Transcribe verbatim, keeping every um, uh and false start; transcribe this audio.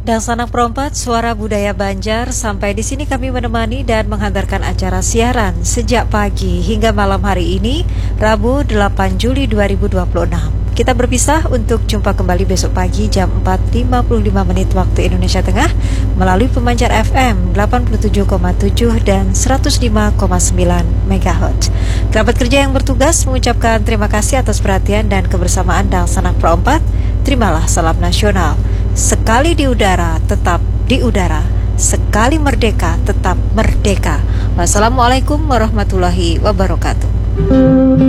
Dan Sanak Perempat, Suara Budaya Banjar. Sampai di sini kami menemani dan menghantarkan acara siaran sejak pagi hingga malam hari ini, Rabu delapan Juli dua ribu dua puluh enam. Kita berpisah untuk jumpa kembali besok pagi jam empat lima puluh lima menit waktu Indonesia Tengah melalui pemancar F M delapan puluh tujuh koma tujuh dan seratus lima koma sembilan megahertz. Kerabat kerja yang bertugas mengucapkan terima kasih atas perhatian dan kebersamaan dan Sanak Perempat. Terimalah salam nasional. Sekali di udara, tetap di udara. Sekali merdeka, tetap merdeka. Wassalamualaikum warahmatullahi wabarakatuh.